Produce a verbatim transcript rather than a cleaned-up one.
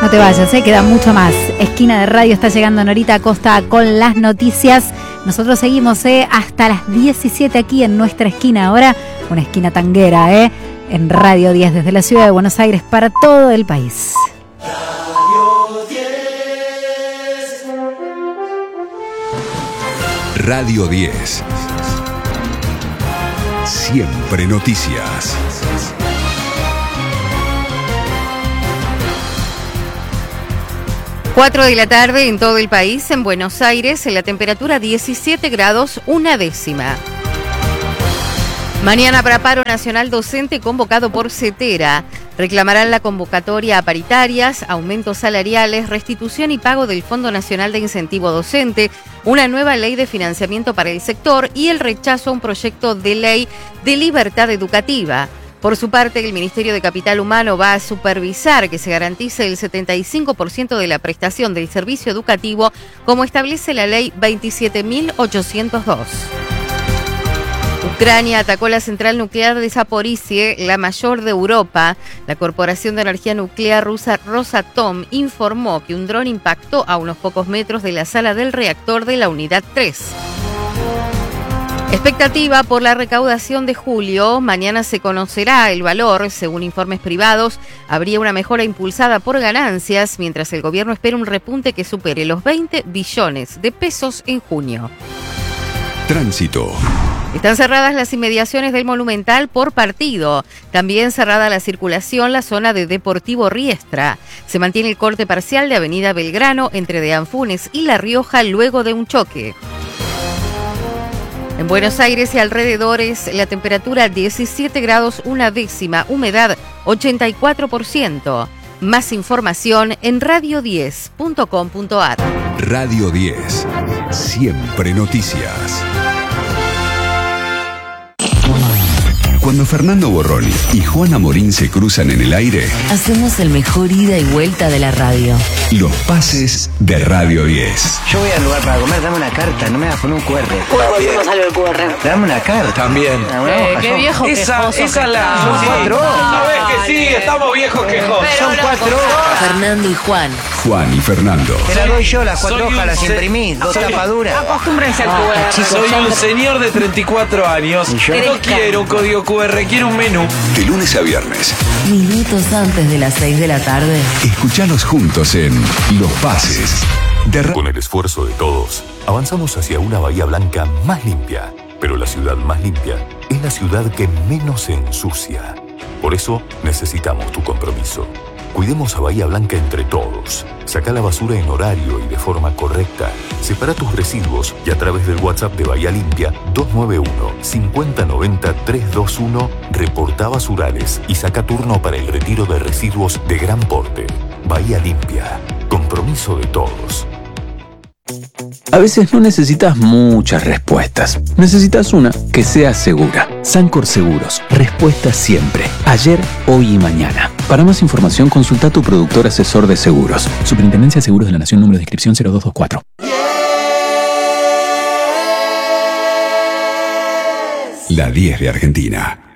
No te vayas, ¿eh? Queda mucho más. Esquina de Radio está llegando Norita Acosta con las noticias. Nosotros seguimos ¿eh? hasta las diecisiete aquí en nuestra esquina. Ahora una esquina tanguera, ¿eh? En Radio diez desde la ciudad de Buenos Aires para todo el país. Radio diez. Radio diez. Siempre noticias. cuatro de la tarde en todo el país, en Buenos Aires, en la temperatura diecisiete grados, una décima. Mañana para paro nacional docente convocado por CETERA. Reclamarán la convocatoria a paritarias, aumentos salariales, restitución y pago del Fondo Nacional de Incentivo Docente, una nueva ley de financiamiento para el sector y el rechazo a un proyecto de ley de libertad educativa. Por su parte, el Ministerio de Capital Humano va a supervisar que se garantice el setenta y cinco por ciento de la prestación del servicio educativo, como establece la Ley veintisiete mil ochocientos dos. Ucrania atacó la central nuclear de Zaporizhzhia, la mayor de Europa. La Corporación de Energía Nuclear rusa Rosatom informó que un dron impactó a unos pocos metros de la sala del reactor de la unidad tres. Expectativa por la recaudación de julio. Mañana se conocerá el valor. Según informes privados, habría una mejora impulsada por ganancias, mientras el gobierno espera un repunte que supere los veinte billones de pesos en junio. Tránsito. Están cerradas las inmediaciones del Monumental por partido. También cerrada la circulación la zona de Deportivo Riestra. Se mantiene el corte parcial de Avenida Belgrano entre De Anfunes y La Rioja luego de un choque. En Buenos Aires y alrededores, la temperatura diecisiete grados, una décima, humedad ochenta y cuatro por ciento. Más información en radio diez punto com punto ar. Radio diez. Siempre noticias. Cuando Fernando Borroni y Juana Morín se cruzan en el aire, hacemos el mejor ida y vuelta de la radio. Los pases de Radio diez. Yo voy al lugar para comer, dame una carta, no me vas a poner un cu erre. ¿Cómo salió el cu erre? Dame una carta. También. Eh, qué viejo Esa, quejoso esa que la... está. Son cuatro horas. ¿Sabes que sí? Estamos viejos quejosos. Son cuatro horas. Fernando y Juan. Juan y Fernando. Te la doy yo, las cuatro soy hojas un las se- imprimí, dos soy- tapaduras. Acostúmbrense al cu erre. chicos, Soy un señor de treinta y cuatro años. ¿Y yo? No quiero un código cu erre, quiero un menú. De lunes a viernes. Minutos antes de las seis de la tarde. Escuchalos juntos en Los Pases de Radio. Con el esfuerzo de todos, avanzamos hacia una Bahía Blanca más limpia. Pero la ciudad más limpia es la ciudad que menos se ensucia. Por eso necesitamos tu compromiso. Cuidemos a Bahía Blanca entre todos. Saca la basura en horario y de forma correcta. Separa tus residuos y a través del WhatsApp de Bahía Limpia dos nueve uno, cinco cero nueve cero, tres dos uno reporta basurales y saca turno para el retiro de residuos de gran porte. Bahía Limpia. Compromiso de todos. A veces no necesitas muchas respuestas. Necesitas una que sea segura. Sancor Seguros. Respuesta siempre. Ayer, hoy y mañana. Para más información, consulta a tu productor asesor de seguros. Superintendencia de Seguros de la Nación, número de inscripción cero dos dos cuatro. La diez de Argentina.